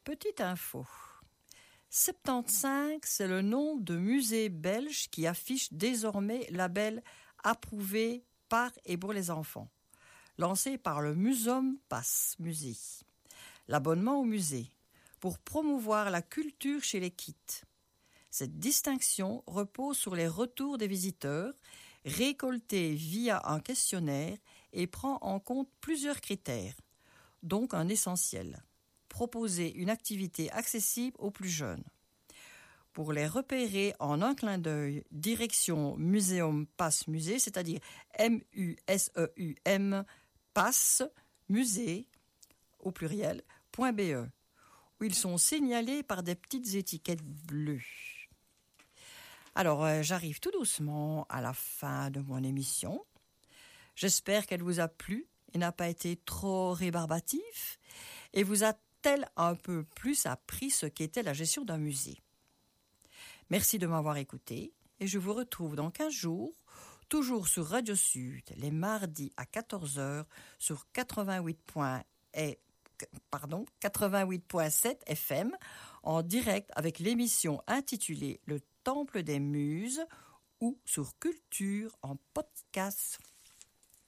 Petite info. 75, c'est le nom de musée belge qui affiche désormais label approuvé par et pour les enfants, lancé par le Museum Pass Musée. L'abonnement au musée, pour promouvoir la culture chez les kids. Cette distinction repose sur les retours des visiteurs, récoltés via un questionnaire et prend en compte plusieurs critères, donc un essentiel. Proposer une activité accessible aux plus jeunes. Pour les repérer en un clin d'œil, direction Museum Pass Musée, c'est-à-dire MUSEUM Pass Musée, au pluriel, .be, où ils sont signalés par des petites étiquettes bleues. Alors, j'arrive tout doucement à la fin de mon émission. J'espère qu'elle vous a plu et n'a pas été trop rébarbatif et vous a-t-elle un peu plus appris ce qu'était la gestion d'un musée. Merci de m'avoir écouté et je vous retrouve dans 15 jours, toujours sur Radio Sud, les mardis à 14h sur 88.7 FM en direct avec l'émission intitulée Le Temple des Muses ou sur Culture en podcast.